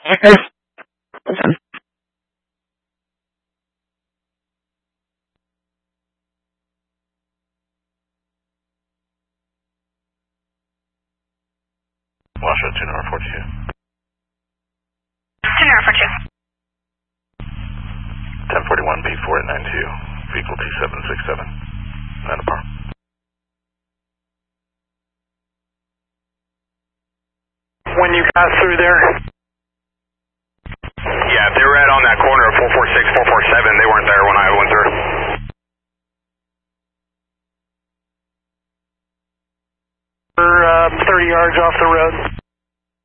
Washoe 2-42. 2-42. 1041 B4892, vehicle 2767, Manipur. When you got through there? Yeah, they were right on that corner of 446, 447. They weren't there when I went through.